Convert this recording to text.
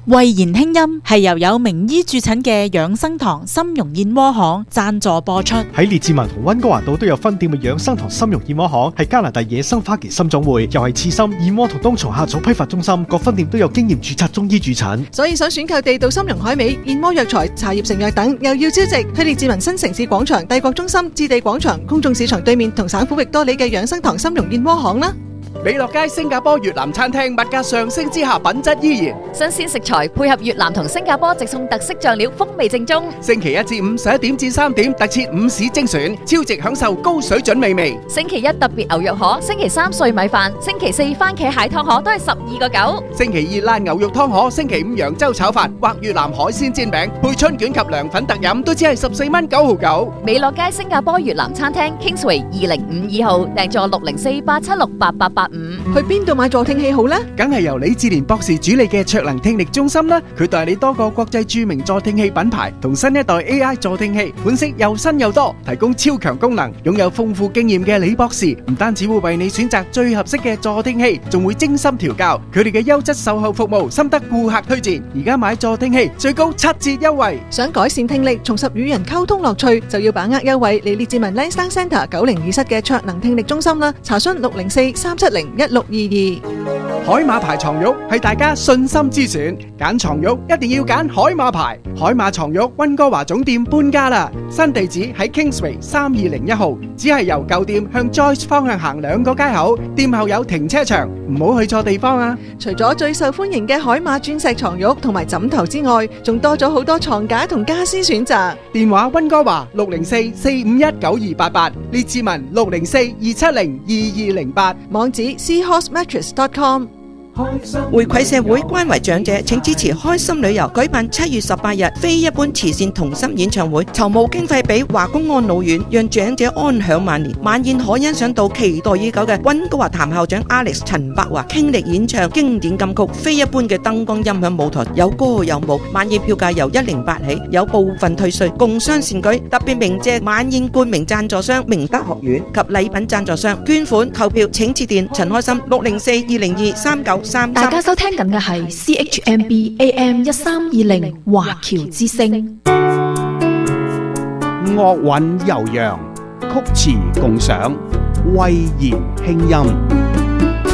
慧言輕音係由有名醫駐診嘅養生堂參茸燕窩行贊助播出。 喺列治文同溫哥華島都有分店嘅養生堂參茸燕窩行，係加拿大野生花旗參種會，又係刺參、燕窩同冬蟲夏草批發中心，各分店都有經驗註冊中醫駐診。 所以想選購地道參茸海味、燕窩藥材、茶葉成藥等，又要超值，去列治文新城市廣場、帝國中心、置地廣場、公眾市場對面同省府域多里嘅養生堂參茸燕窩行啦。 美樂街新加坡越南餐廳，物價上升之下，品質依然。 新鮮食材配合越南同新加坡直送特色醬料，風味正宗。 星期一至五11點至3點，特設午市精選，超值享受高水準美味。 星期一特別牛肉河，星期三碎米飯，星期四番茄蟹湯河都係12.9。 星期二辣牛肉湯河，星期五揚州炒飯或越南海鮮煎餅，配春卷及涼粉特飲都只係14蚊9毫9。 美樂街新加坡越南餐廳 Kingsway 2052號，訂座604-876-8885。 去邊度買助聽器好呢？ 梗係由李志蓮博士主理嘅卓能聽力中心啦。佢代理多個國際著名助聽器品牌同新一代 AI 助聽器，款式又新又多，提供超強功能。擁有豐富經驗嘅李博士唔單止會為你選擇最合適嘅助聽器，仲會精心調教。佢哋嘅優質售後服務深得顧客推薦。而家買助聽器最高7折優惠。 想改善聽力，重拾與人溝通樂趣，就要把握優惠嚟列治文 Lansdowne Centre 902室嘅卓能聽力中心啦。查詢604-370-1622。 海馬牌床褥係大家信心之選，揀床褥一定要揀海馬牌。海馬床褥溫哥華總店搬家啦，新地址喺 Kingsway 3201號，只係由舊店向 Joyce 方向行2個街口，店後有停車場，唔好去錯地方啊！ 除咗最受歡迎嘅海馬鑽石床褥同埋枕頭之外，仲多咗好多床架同家私選擇。 電話溫哥華604-451-9288，列治文604-270-2208， 網址 seahorsemattress.com。 回饋社會，關懷長者，請支持開心旅遊舉辦7月18日非一般慈善童心演唱會，籌募經費俾華公安老院，讓長者安享晚年。晚宴可欣賞到期待已久嘅溫哥華譚校長 Alex 陳柏華傾力演唱經典金曲，非一般嘅燈光音響舞台，有歌有舞。晚宴票價由108起，有部分退稅，共襄善舉。特別鳴謝晚宴冠名贊助商明德學院及禮品贊助商。捐款購票請致電陳開心604-202-3933。 大家收聽緊嘅係 CHMB AM 1320華僑之聲。 樂韻悠揚，曲詞共賞，慧言輕音。